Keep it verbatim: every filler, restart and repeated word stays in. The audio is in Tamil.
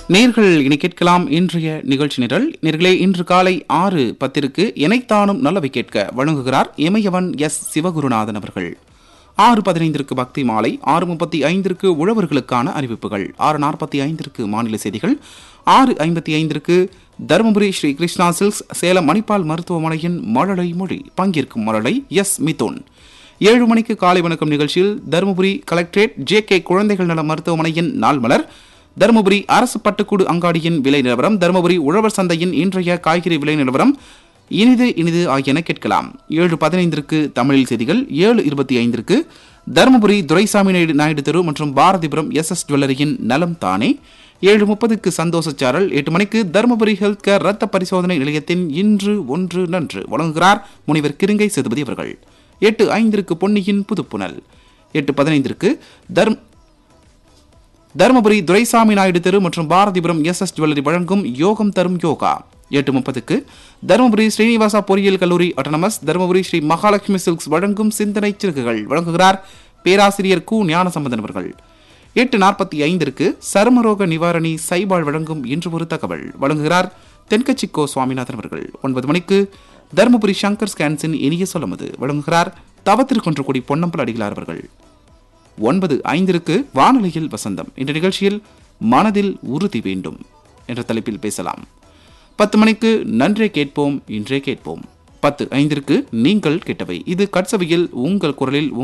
நேர்கள் இனி கேட்கலாம் இன்றைய நிகழ்ச்சி நிரல். நேர்களே, இன்று காலை ஆறு பத்திற்கு இணைத்தானும் நல்லவை கேட்க வழங்குகிறார் இமயவன் எஸ் சிவகுருநாதன் அவர்கள். ஆறு பதினைந்திற்கு பக்தி மாலை, ஆறு முப்பத்தி ஐந்திற்கு உழவர்களுக்கான அறிவிப்புகள், ஆறு நாற்பத்தி ஐந்திற்கு மாநில செய்திகள், ஆறு ஐம்பத்தி ஐந்திற்கு தருமபுரி ஸ்ரீ கிருஷ்ணா சில்க்ஸ் சேலம் மணிப்பால் மருத்துவமனையின் மழலை மொழி, பங்கேற்கும் மழலை எஸ் மிதுன். ஏழு மணிக்கு காலை வணக்கம் நிகழ்ச்சியில் தருமபுரி கலெக்டரேட் ஜே கே குழந்தைகள் நல மருத்துவமனையின் நாள் மலர், தருமபுரி அரசு பட்டுக்கூடு அங்காடியின் விலை நிலவரம், தருமபுரி உழவர் சந்தையின் இன்றைய காய்கறி விலை நிலவரம், இனிது இனிது ஆகியன கேட்கலாம். ஏழு பதினைந்திற்கு தமிழில் செய்திகள், ஏழு இருபத்தி ஐந்திற்கு தருமபுரி துரைசாமி நாயுடு தெரு மற்றும் பாரதிபுரம் எஸ் எஸ் ஜுவல்லரியின் நலம் தானே, ஏழு முப்பதுக்கு சந்தோஷச்சாரல், எட்டு மணிக்கு தருமபுரி ஹெல்த் கேர் ரத்த பரிசோதனை நிலையத்தின் இன்று ஒன்று நன்று வழங்குகிறார் முனைவர் கிருங்கை சேதுபதி அவர்கள். எட்டு ஐந்திற்கு பொன்னியின் புதுப்புனல், எட்டு பதினைந்திற்கு தர்ம தருமபுரி துரைசாமி நாயுடு தெரு மற்றும் பாரதிபுரம் எஸ் எஸ் ஜுவல்லரி வழங்கும் யோகம் தரும் யோகா. எட்டு முப்பதுக்கு தருமபுரி ஸ்ரீனிவாசா பொறியியல் கல்லூரி அட்டானமஸ் தருமபுரி ஸ்ரீ மகாலட்சுமி சில்க்ஸ் வழங்கும் சிந்தனை சிறுகுகள் வழங்குகிறார் பேராசிரியர் கு ஞானசம்பந்தன் அவர்கள். எட்டு நாற்பத்தி ஐந்திற்கு சருமரோக நிவாரணி சைபால் வழங்கும் இன்று ஒரு தகவல் வழங்குகிறார் தென்கட்சிக்கோ சுவாமிநாதன் அவர்கள். ஒன்பது மணிக்கு தருமபுரி சங்கர் ஸ்கேன்ஸின் இனிய சொல்லமது வழங்குகிறார் தவத்திற்கொன்றக்குடி பொன்னம்பல அடிகளார் அவர்கள். ஒன்பது ஐந்திற்கு வானொலியில் வசந்தம் என்ற நிகழ்ச்சியில் மனதில் உறுதி வேண்டும் என்ற தலைப்பில் பேசலாம். பத்து மணிக்கு நன்றே கேட்போம் இன்றே கேட்போம். பத்து ஐந்திற்கு நீங்கள் கேட்டவை, இது கட்சவையில் உங்கள் குரலில்